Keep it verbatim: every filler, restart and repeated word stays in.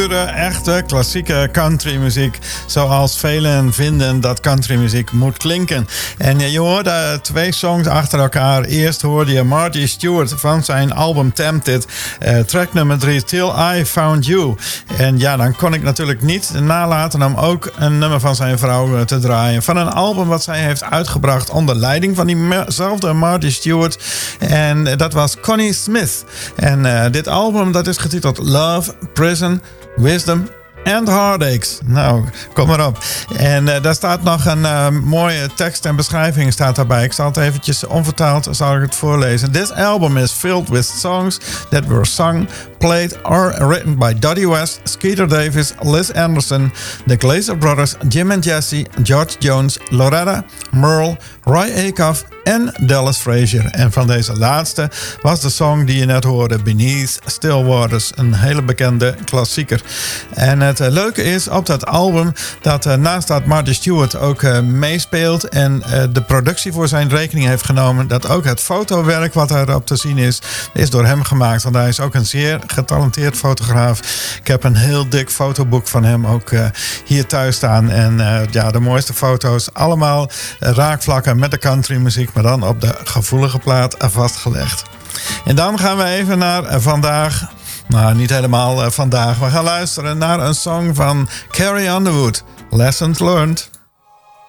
Echte klassieke countrymuziek, zoals velen vinden dat countrymuziek moet klinken. En je hoorde twee songs achter elkaar. Eerst hoorde je Marty Stuart van zijn album Tempted, uh, track nummer drie, Till I Found You. En ja, dan kon ik natuurlijk niet nalaten om ook een nummer van zijn vrouw te draaien. Van een album wat zij heeft uitgebracht onder leiding van diezelfde Marty Stuart. En dat was Connie Smith. En uh, dit album dat is getiteld Love, Prison, Wisdom and Heartaches. Nou, kom maar op. En uh, daar staat nog een uh, mooie tekst en beschrijving staat daarbij. Ik zal het eventjes onvertaald zal ik het voorlezen. This album is filled with songs that were sung, played or written by Dottie West, Skeeter Davis, Liz Anderson, the Glazer Brothers, Jim and Jesse, George Jones, Loretta, Merle, Roy Acuff en Dallas Frazier. En van deze laatste was de song die je net hoorde, Beneath Still Waters. Een hele bekende klassieker. En het uh, leuke is op dat album dat uh, naast dat Marty Stuart ook uh, meespeelt en uh, de productie voor zijn rekening heeft genomen, dat ook het fotowerk wat erop te zien is, is door hem gemaakt. Want hij is ook een zeer getalenteerd fotograaf. Ik heb een heel dik fotoboek van hem ook uh, hier thuis staan. En uh, ja, de mooiste foto's. Allemaal uh, raakvlakken met de countrymuziek, maar dan op de gevoelige plaat vastgelegd. En dan gaan we even naar uh, vandaag. Nou, niet helemaal uh, vandaag. We gaan luisteren naar een song van Carrie Underwood. Lessons Learned.